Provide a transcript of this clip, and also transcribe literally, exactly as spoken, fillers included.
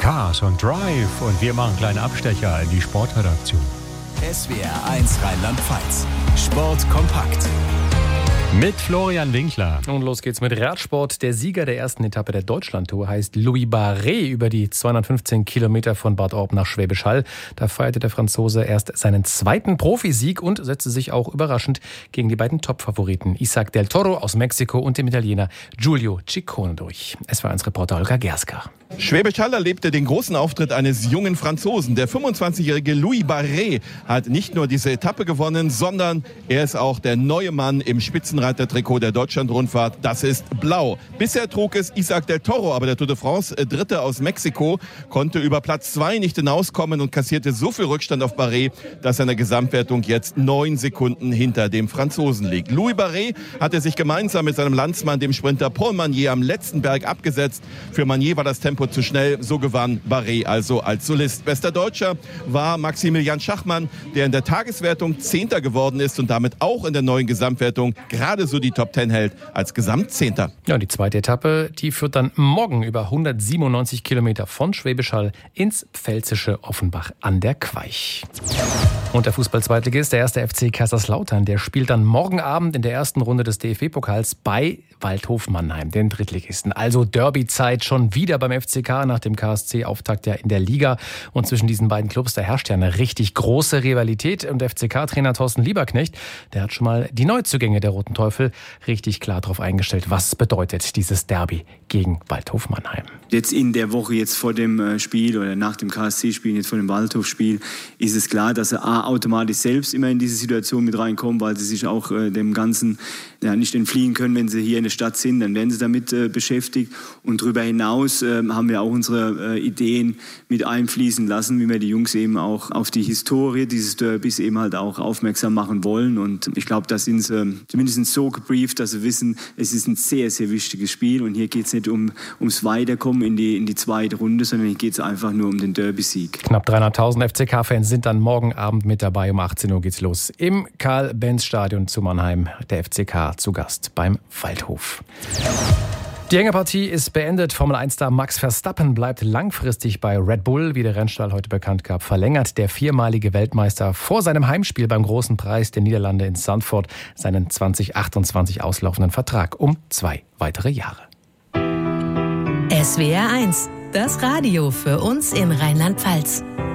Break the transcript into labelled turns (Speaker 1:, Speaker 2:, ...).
Speaker 1: Cars und Drive und wir machen einen kleinen Abstecher in die Sportredaktion.
Speaker 2: S W R eins Rheinland-Pfalz. Sport kompakt.
Speaker 1: Mit Florian Winkler.
Speaker 3: Und los geht's mit Radsport. Der Sieger der ersten Etappe der Deutschlandtour heißt Louis Barret über die zweihundertfünfzehn Kilometer von Bad Orb nach Schwäbisch Hall. Da feierte der Franzose erst seinen zweiten Profisieg und setzte sich auch überraschend gegen die beiden Top-Favoriten Isaac del Toro aus Mexiko und dem Italiener Giulio Ciccone durch. Es war eins Reporter Holger Gersker.
Speaker 4: Schwäbisch Hall erlebte den großen Auftritt eines jungen Franzosen. Der fünfundzwanzigjährige Louis Barret hat nicht nur diese Etappe gewonnen, sondern er ist auch der neue Mann im Spitzenreiter-Trikot der Deutschland-Rundfahrt. Das ist blau. Bisher trug es Isaac del Toro, aber der Tour de France Dritte aus Mexiko konnte über Platz zwei nicht hinauskommen und kassierte so viel Rückstand auf Barret, dass er in der Gesamtwertung jetzt neun Sekunden hinter dem Franzosen liegt. Louis Barret hatte sich gemeinsam mit seinem Landsmann, dem Sprinter Paul Magnier, am letzten Berg abgesetzt. Für Magnier war das Tempo zu schnell, so gewann Barret also als Solist. Bester Deutscher war Maximilian Schachmann, der in der Tageswertung Zehnter geworden ist und damit auch in der neuen Gesamtwertung gerade so die Top Ten hält als Gesamtzehnter.
Speaker 3: Ja, die zweite Etappe, die führt dann morgen über hundertsiebenundneunzig Kilometer von Schwäbisch Hall ins pfälzische Offenbach an der Queich. Und der Fußball-Zweitligist, der erste F C Kaiserslautern, der spielt dann morgen Abend in der ersten Runde des D F B-Pokals bei Waldhof Mannheim, den Drittligisten. Also Derby-Zeit schon wieder beim F C K nach dem K S C-Auftakt ja in der Liga. Und zwischen diesen beiden Clubs, da herrscht ja eine richtig große Rivalität. Und F C K-Trainer Thorsten Lieberknecht, der hat schon mal die Neuzugänge der Roten Teufel richtig klar darauf eingestellt, was bedeutet dieses Derby gegen Waldhof Mannheim.
Speaker 5: Jetzt in der Woche jetzt vor dem Spiel oder nach dem K S C-Spiel, jetzt vor dem Waldhof-Spiel, ist es klar, dass er A, automatisch selbst immer in diese Situation mit reinkommen, weil sie sich auch äh, dem Ganzen ja, nicht entfliehen können, wenn sie hier in der Stadt sind, dann werden sie damit äh, beschäftigt. Und darüber hinaus äh, haben wir auch unsere äh, Ideen mit einfließen lassen, wie wir die Jungs eben auch auf die Historie dieses Derbys eben halt auch aufmerksam machen wollen. Und ich glaube, da sind sie äh, zumindest so gebrieft, dass sie wissen, es ist ein sehr, sehr wichtiges Spiel. Und hier geht es nicht um, ums Weiterkommen in die, in die zweite Runde, sondern hier geht es einfach nur um den Derby-Sieg.
Speaker 3: Knapp dreihunderttausend F C K-Fans sind dann morgen Abend mit dabei. Um achtzehn Uhr geht's los im Karl-Benz-Stadion zu Mannheim. Der F C K zu Gast beim Waldhof. Die enge Partie ist beendet. Formel eins-Star Max Verstappen bleibt langfristig bei Red Bull, wie der Rennstall heute bekannt gab. Verlängert der viermalige Weltmeister vor seinem Heimspiel beim Großen Preis der Niederlande in Zandvoort seinen zwanzig achtundzwanzig auslaufenden Vertrag um zwei weitere Jahre.
Speaker 6: S W R eins, das Radio für uns in Rheinland-Pfalz.